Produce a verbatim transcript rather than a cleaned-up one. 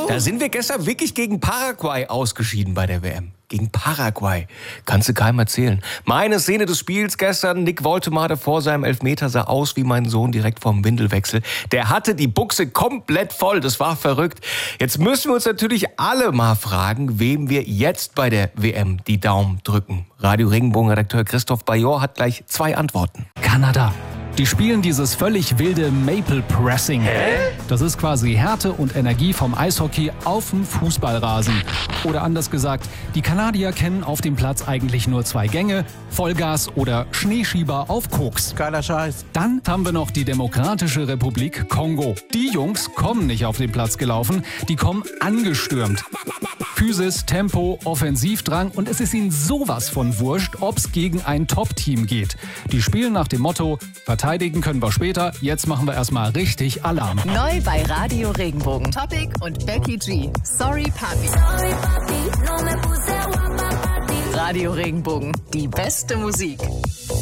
Da sind wir gestern wirklich gegen Paraguay ausgeschieden bei der W M. Gegen Paraguay. Kannst du keinem erzählen. Meine Szene des Spiels gestern, Nick Woltemade vor seinem Elfmeter sah aus wie mein Sohn direkt vorm Windelwechsel. Der hatte die Buchse komplett voll, das war verrückt. Jetzt müssen wir uns natürlich alle mal fragen, wem wir jetzt bei der W M die Daumen drücken. Radio Regenbogen-Redakteur Christoph Bajor hat gleich zwei Antworten. Kanada. Die spielen dieses völlig wilde Maple Pressing. Hä? Das ist quasi Härte und Energie vom Eishockey auf dem Fußballrasen. Oder anders gesagt, die Kanadier kennen auf dem Platz eigentlich nur zwei Gänge, Vollgas oder Schneeschieber auf Koks. Geiler Scheiß. Dann haben wir noch die Demokratische Republik Kongo. Die Jungs kommen nicht auf den Platz gelaufen, die kommen angestürmt. Physis, Tempo, Offensivdrang und es ist ihnen sowas von wurscht, ob's gegen ein Top-Team geht. Die spielen nach dem Motto, verteidigen können wir später, jetzt machen wir erstmal richtig Alarm. Neu bei Radio Regenbogen. Topic und Becky G. Sorry Papi. Radio Regenbogen. Die beste Musik.